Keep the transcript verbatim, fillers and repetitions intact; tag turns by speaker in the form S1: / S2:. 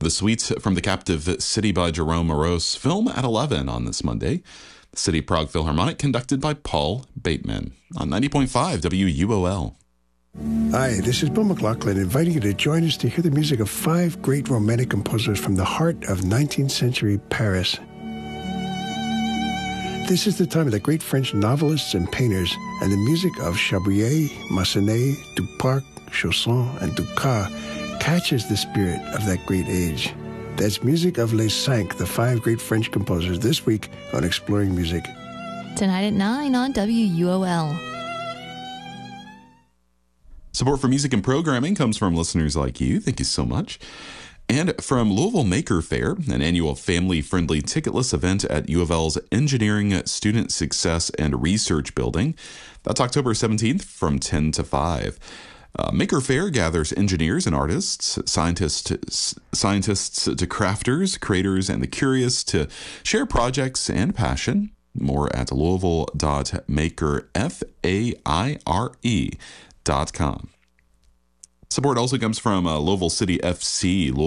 S1: The Suites from the Captive City by Jerome Morose, film at eleven on this Monday. The City of Prague Philharmonic, conducted by Paul Bateman, on ninety point five W U O L.
S2: Hi, this is Bill McLaughlin, inviting you to join us to hear the music of five great romantic composers from the heart of nineteenth century Paris. This is the time of the great French novelists and painters, and the music of Chabrier, Massenet, Duparc, Chausson, and Dukas catches the spirit of that great age. That's music of Les Cinq, the five great French composers, this week on Exploring Music.
S3: Tonight at nine on W U O L.
S1: Support for music and programming comes from listeners like you. Thank you so much. And from Louisville Maker Faire, an annual family-friendly ticketless event at U of L's Engineering, Student Success, and Research Building. That's October seventeenth from ten to five. Uh, Maker Faire gathers engineers and artists, scientists, scientists to crafters, creators, and the curious to share projects and passion. More at louisville dot maker, F A I R E, dot com. Support also comes from uh, Louisville City F C.